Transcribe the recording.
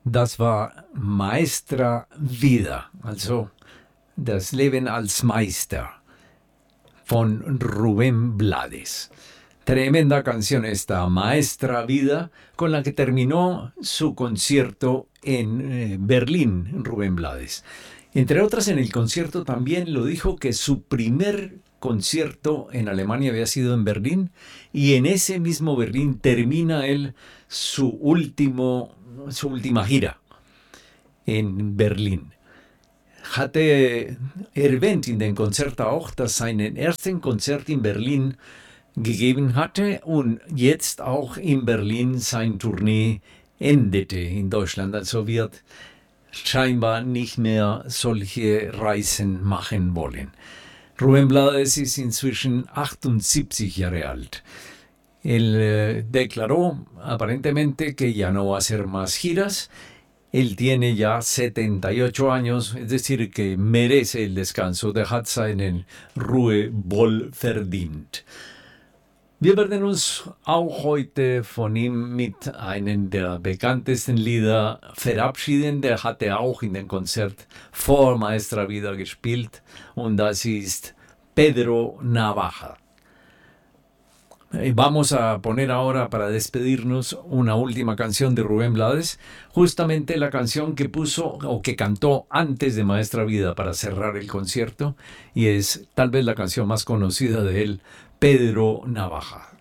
Das war Maestra Vida, also das Leben als Meister, von Rubén Blades. Tremenda canción esta, Maestra Vida, con la que terminó su concierto en Berlín, Rubén Blades. Entre otras, en el concierto también lo dijo que su primer concierto en Alemania había sido en Berlín, y en ese mismo Berlín termina él su última gira in Berlin. Hatte erwähnt in den Konzert auch, dass seinen ersten Konzert in Berlin gegeben hatte und jetzt auch in Berlin sein Tournee endete in Deutschland. Also wird scheinbar nicht mehr solche Reisen machen wollen. Rubén Blades ist inzwischen 78 Jahre alt. Él declaró aparentemente que ya no va a hacer más giras. Él tiene ya 78 años, es decir, que merece el descanso. Der hat seinen Ruhe wohl verdient. Wir werden uns auch heute von ihm mit einem der bekanntesten Lieder verabschieden. Der hatte auch in dem Konzert vor Maestra Vida gespielt, und das ist Pedro Navaja. Vamos a poner ahora, para despedirnos, una última canción de Rubén Blades, justamente la canción que puso o que cantó antes de Maestra Vida para cerrar el concierto, y es tal vez la canción más conocida de él, Pedro Navaja.